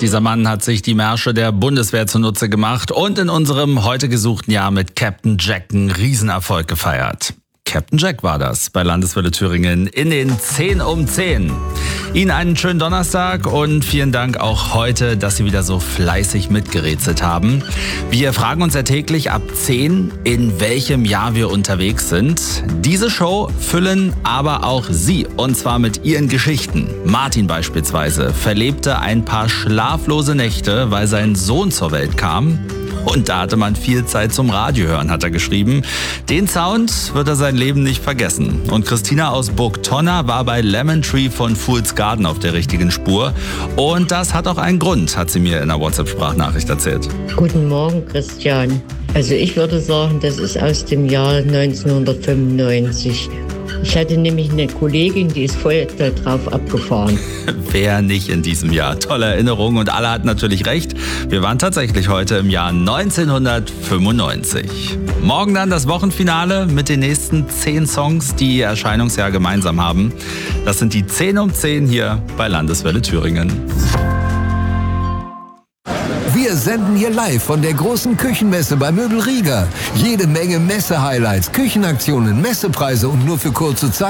Dieser Mann hat sich die Märsche der Bundeswehr zunutze gemacht und in unserem heute gesuchten Jahr mit Captain Jack einen Riesenerfolg gefeiert. Captain Jack war das bei Landeswelle Thüringen in den 10 um 10. Ihnen einen schönen Donnerstag und vielen Dank auch heute, dass Sie wieder so fleißig mitgerätselt haben. Wir fragen uns ja täglich ab 10, in welchem Jahr wir unterwegs sind. Diese Show füllen aber auch Sie, und zwar mit Ihren Geschichten. Martin beispielsweise verlebte ein paar schlaflose Nächte, weil sein Sohn zur Welt kam. Und da hatte man viel Zeit zum Radio hören, hat er geschrieben. Den Sound wird er sein Leben nicht vergessen. Und Christina aus Burgtonna war bei Lemon Tree von Fool's Garden auf der richtigen Spur. Und das hat auch einen Grund, hat sie mir in einer WhatsApp-Sprachnachricht erzählt. Guten Morgen, Christian. Also ich würde sagen, das ist aus dem Jahr 1995. Ich hatte nämlich eine Kollegin, die ist voll darauf abgefahren. Wer nicht in diesem Jahr? Tolle Erinnerung und alle hatten natürlich recht. Wir waren tatsächlich heute im Jahr 1995. Morgen dann das Wochenfinale mit den nächsten 10 Songs, die ihr Erscheinungsjahr gemeinsam haben. Das sind die 10 um 10 hier bei Landeswelle Thüringen. Wir senden hier live von der großen Küchenmesse bei Möbel Rieger. Jede Menge Messe-Highlights, Küchenaktionen, Messepreise und nur für kurze Zeit